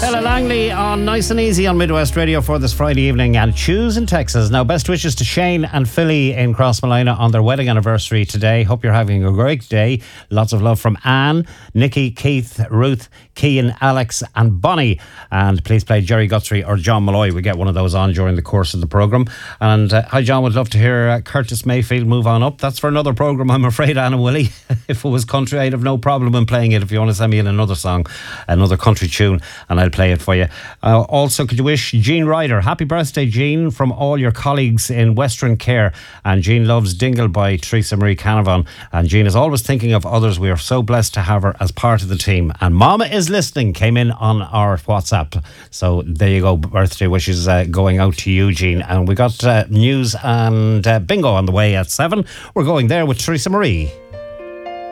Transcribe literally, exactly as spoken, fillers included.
Ella Langley on Nice and Easy on Midwest Radio for this Friday evening, and Choose in Texas. Now, best wishes to Shane and Philly in Crossmolina on their wedding anniversary today. Hope you're having a great day. Lots of love from Anne, Nikki, Keith, Ruth, Kean, Alex and Bonnie. And please play Jerry Guthrie or John Malloy. We get one of those on during the course of the programme. And uh, hi John, would love to hear uh, Curtis Mayfield Move On Up. That's for another programme, I'm afraid, Anna Willie. If it was country, I'd have no problem in playing it. If you want to send me in another song, another country tune, and I'll play it for you. Uh, also, could you wish Jean Ryder happy birthday, Jean, from all your colleagues in Western Care. And Jean loves Dingle by Teresa Marie Canavan. And Jean is always thinking of others. We are so blessed to have her as part of the team. And Mama is Listening came in on our WhatsApp. So there you go, birthday wishes uh, going out to you, Jean. And we got uh, news and uh, bingo on the way at seven. We're going there with Teresa Marie.